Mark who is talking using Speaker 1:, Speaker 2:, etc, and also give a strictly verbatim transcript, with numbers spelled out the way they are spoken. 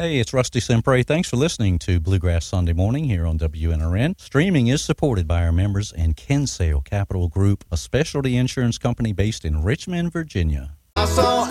Speaker 1: Hey, it's Rusty Sempre. Thanks for listening to Bluegrass Sunday Morning here on W N R N. Streaming is supported by our members and Kinsale Capital Group, a specialty insurance company based in Richmond, Virginia.
Speaker 2: I saw